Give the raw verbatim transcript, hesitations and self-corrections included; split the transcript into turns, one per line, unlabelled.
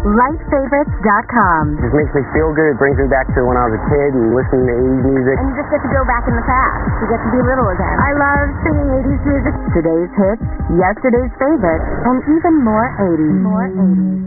light favorites dot com.
It just makes me feel good. It brings me back to when I was a kid and listening to eighties music.
And you just get to go back in the past. You get to be little again.
I love singing eighties music. Today's hits, yesterday's favorites, and even more eighties. More eighties.